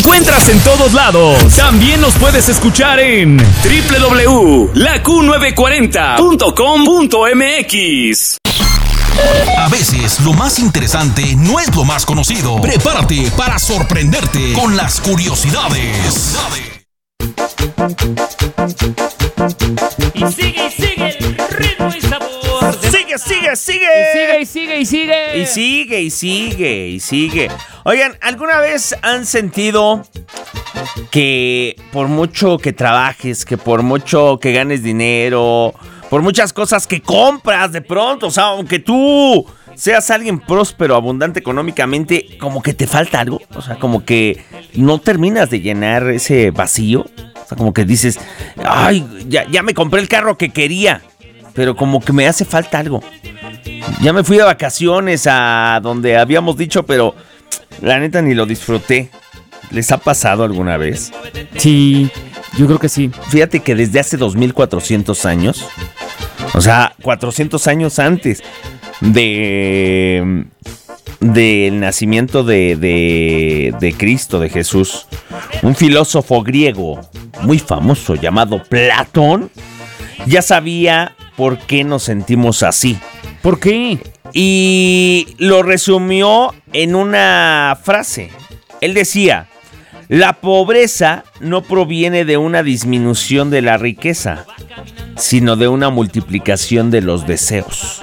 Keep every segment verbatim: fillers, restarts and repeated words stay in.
encuentras en todos lados. También nos puedes escuchar en doble u doble u doble u punto la Q novecientos cuarenta punto com punto m x. A veces lo más interesante no es lo más conocido. Prepárate para sorprenderte con las curiosidades. Y sigue y sigue el ritmo y sabor. De sigue, sigue, sigue. Y sigue y sigue y sigue. Y sigue y sigue y sigue. Oigan, ¿alguna vez han sentido que por mucho que trabajes, que por mucho que ganes dinero, por muchas cosas que compras de pronto, o sea, aunque tú seas alguien próspero, abundante económicamente, como que te falta algo? O sea, como que no terminas de llenar ese vacío. O sea, como que dices, ay, ya, ya me compré el carro que quería, pero como que me hace falta algo. Ya me fui de vacaciones a donde habíamos dicho, pero la neta ni lo disfruté. ¿Les ha pasado alguna vez? Sí, yo creo que sí. Fíjate que desde hace dos mil cuatrocientos años, o sea, cuatrocientos años antes de del nacimiento de, de, de Cristo, de Jesús, un filósofo griego muy famoso llamado Platón ya sabía por qué nos sentimos así. ¿Por qué? Y lo resumió en una frase. Él decía: la pobreza no proviene de una disminución de la riqueza, sino de una multiplicación de los deseos.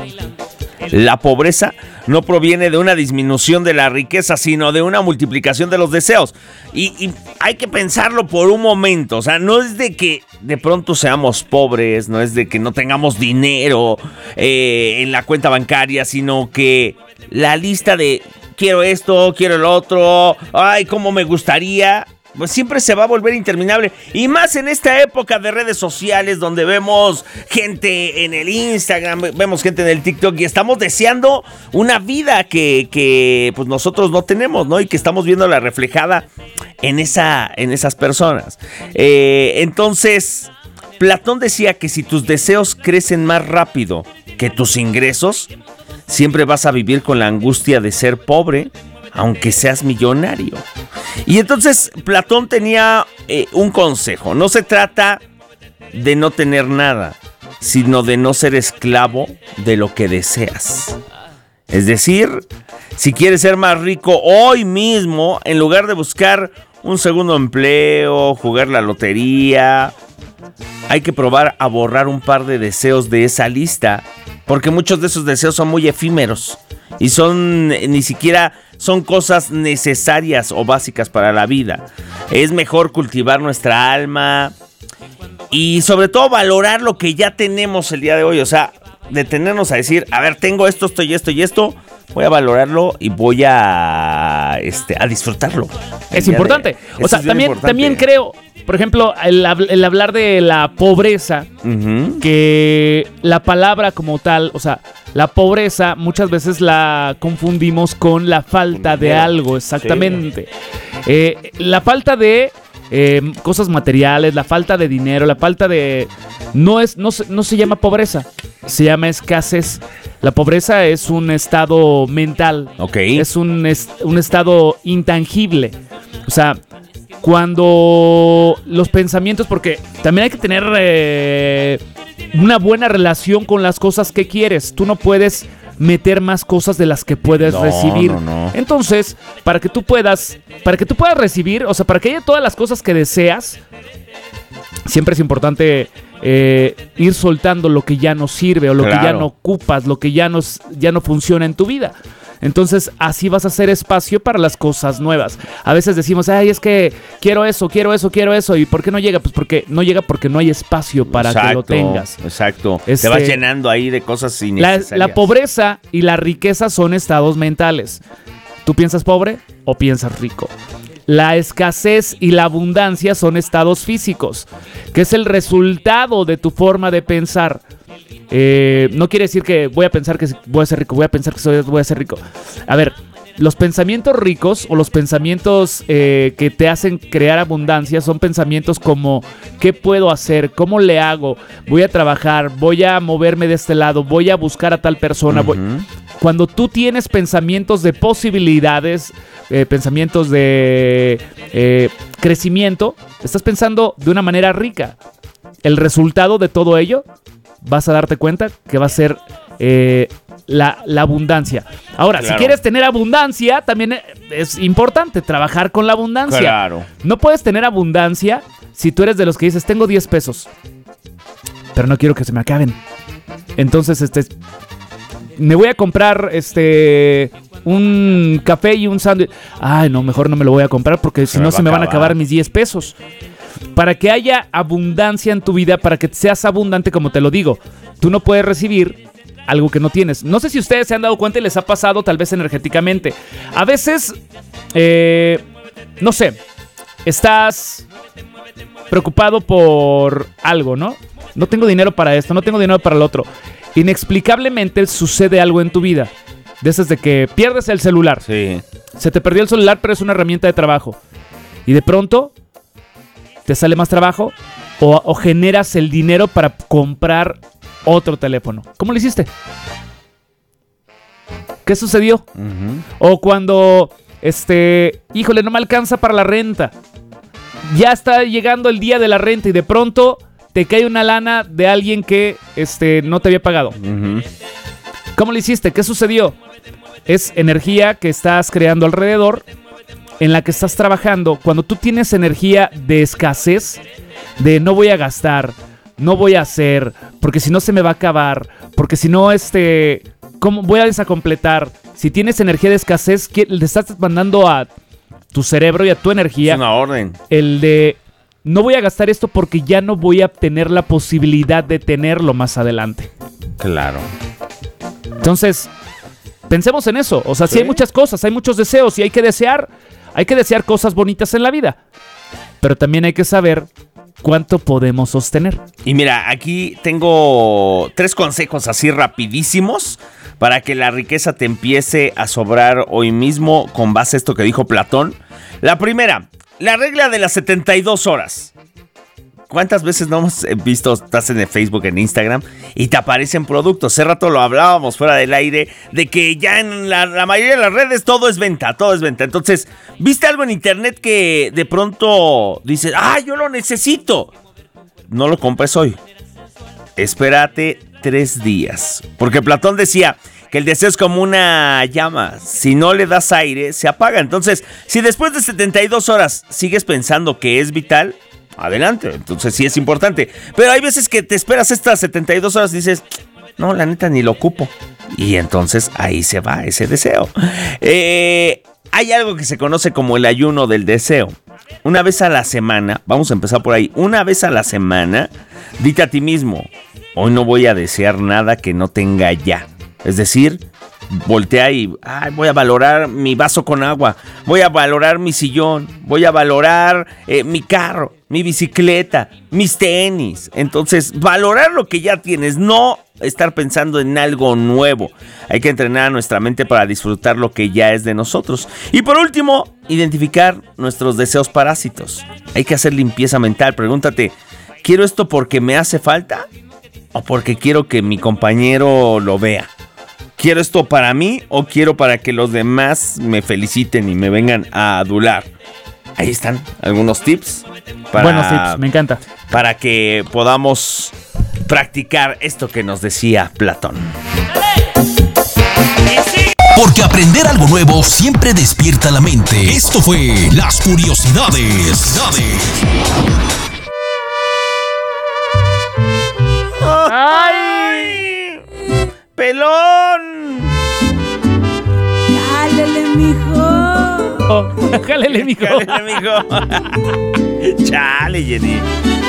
La pobreza no proviene de una disminución de la riqueza, sino de una multiplicación de los deseos. Y, y hay que pensarlo por un momento. O sea, no es de que de pronto seamos pobres, no es de que no tengamos dinero eh, en la cuenta bancaria, sino que la lista de quiero esto, quiero el otro, ay, cómo me gustaría, pues siempre se va a volver interminable. Y más en esta época de redes sociales donde vemos gente en el Instagram, vemos gente en el TikTok y estamos deseando una vida que, que pues nosotros no tenemos, ¿no? Y que estamos viendo la reflejada en, esa, en esas personas. Eh, entonces, Platón decía que si tus deseos crecen más rápido que tus ingresos, siempre vas a vivir con la angustia de ser pobre, aunque seas millonario. Y entonces Platón tenía eh, un consejo. No se trata de no tener nada, sino de no ser esclavo de lo que deseas. Es decir, si quieres ser más rico hoy mismo, en lugar de buscar un segundo empleo, jugar la lotería, hay que probar a borrar un par de deseos de esa lista, porque muchos de esos deseos son muy efímeros y son ni siquiera son cosas necesarias o básicas para la vida. Es mejor cultivar nuestra alma y sobre todo valorar lo que ya tenemos el día de hoy. O sea, detenernos a decir, a ver, tengo esto, esto y esto y esto, voy a valorarlo y voy a, este, a disfrutarlo. Es importante. De, o sea, también, importante. también creo, por ejemplo, el, el hablar de la pobreza, uh-huh. que la palabra como tal, o sea, la pobreza muchas veces la confundimos con la falta de algo, exactamente. Sí. Eh, la falta de eh, cosas materiales, la falta de dinero, la falta de... No, es, no, no se llama pobreza, se llama escasez. La pobreza es un estado mental, okay. es un, es un estado intangible. O sea, cuando los pensamientos, porque también hay que tener eh, una buena relación con las cosas que quieres. Tú no puedes meter más cosas de las que puedes no, recibir. No, no. Entonces, para que tú puedas, para que tú puedas recibir, o sea, para que haya todas las cosas que deseas, siempre es importante eh, ir soltando lo que ya no sirve o lo claro. que ya no ocupas, lo que ya no, ya no funciona en tu vida. Entonces, así vas a hacer espacio para las cosas nuevas. A veces decimos, ay, es que quiero eso, quiero eso, quiero eso. ¿Y por qué no llega? Pues porque no llega porque no hay espacio para exacto, que lo tengas. Exacto. Este, Te vas llenando ahí de cosas innecesarias. La, la pobreza y la riqueza son estados mentales. ¿Tú piensas pobre o piensas rico? La escasez y la abundancia son estados físicos, que es el resultado de tu forma de pensar. Eh, no quiere decir que voy a pensar que voy a ser rico, voy a pensar que soy, voy a ser rico. A ver, los pensamientos ricos o los pensamientos eh, que te hacen crear abundancia son pensamientos como ¿qué puedo hacer? ¿Cómo le hago? Voy a trabajar, voy a moverme de este lado, voy a buscar a tal persona. Uh-huh. voy... Cuando tú tienes pensamientos de posibilidades, eh, pensamientos de eh, crecimiento, estás pensando de una manera rica. El resultado de todo ello, vas a darte cuenta que va a ser eh, la, la abundancia. Ahora, claro. Si quieres tener abundancia, también es importante trabajar con la abundancia. Claro. No puedes tener abundancia si tú eres de los que dices, tengo diez pesos, pero no quiero que se me acaben. Entonces, este... me voy a comprar este un café y un sándwich. Ay, no, mejor no me lo voy a comprar porque si no se me van a acabar mis diez pesos. Para que haya abundancia en tu vida, para que seas abundante, como te lo digo, tú no puedes recibir algo que no tienes. No sé si ustedes se han dado cuenta y les ha pasado tal vez energéticamente. A veces, eh, no sé, estás preocupado por algo, ¿no? No tengo dinero para esto, no tengo dinero para lo otro. Inexplicablemente sucede algo en tu vida. De esas de que pierdes el celular. Sí. Se te perdió el celular, pero es una herramienta de trabajo. Y de pronto te sale más trabajo o, o generas el dinero para comprar otro teléfono. ¿Cómo lo hiciste? ¿Qué sucedió? Uh-huh. O cuando, este, híjole, no me alcanza para la renta. Ya está llegando el día de la renta y de pronto te cae una lana de alguien que este, no te había pagado. Uh-huh. ¿Cómo lo hiciste? ¿Qué sucedió? Es energía que estás creando alrededor, en la que estás trabajando. Cuando tú tienes energía de escasez, de no voy a gastar, no voy a hacer, porque si no se me va a acabar, porque si no, este, ¿cómo voy a desacompletar? Si tienes energía de escasez, ¿qué le estás mandando a tu cerebro y a tu energía? Es una orden. El de... no voy a gastar esto porque ya no voy a tener la posibilidad de tenerlo más adelante. Claro. Entonces, pensemos en eso. O sea, sí, sí hay muchas cosas, hay muchos deseos y hay que desear, hay que desear cosas bonitas en la vida. Pero también hay que saber cuánto podemos sostener. Y mira, aquí tengo tres consejos así rapidísimos para que la riqueza te empiece a sobrar hoy mismo con base a esto que dijo Platón. La primera, la regla de las setenta y dos horas. ¿Cuántas veces no hemos visto, estás en el Facebook, en Instagram, y te aparecen productos? Hace rato lo hablábamos fuera del aire, de que ya en la, la mayoría de las redes todo es venta, todo es venta. Entonces, ¿viste algo en internet que de pronto dices, ¡ah, yo lo necesito! No lo compres hoy. Espérate tres días. Porque Platón decía que el deseo es como una llama. Si no le das aire, se apaga. Entonces, si después de setenta y dos horas sigues pensando que es vital, adelante, entonces sí es importante. Pero hay veces que te esperas estas setenta y dos horas y dices, no, la neta ni lo ocupo. Y entonces ahí se va ese deseo. Eh, hay algo que se conoce como el ayuno del deseo. Una vez a la semana, vamos a empezar por ahí, una vez a la semana, dite a ti mismo, hoy no voy a desear nada que no tenga ya. Es decir, voltea y ay, voy a valorar mi vaso con agua, voy a valorar mi sillón, voy a valorar eh, mi carro, mi bicicleta, mis tenis. Entonces, valorar lo que ya tienes, no estar pensando en algo nuevo. Hay que entrenar a nuestra mente para disfrutar lo que ya es de nosotros. Y por último, identificar nuestros deseos parásitos. Hay que hacer limpieza mental. Pregúntate, ¿quiero esto porque me hace falta o porque quiero que mi compañero lo vea? ¿Quiero esto para mí o quiero para que los demás me feliciten y me vengan a adular? Ahí están algunos tips. Para, Buenos tips, me encanta. Para que podamos practicar esto que nos decía Platón. Porque aprender algo nuevo siempre despierta la mente. Esto fue Las Curiosidades. ¡Ay! ¡Pelón! ¡Jálele, mijo! Oh, jálele, mijo. Jálele, mijo. Chale, Jenny.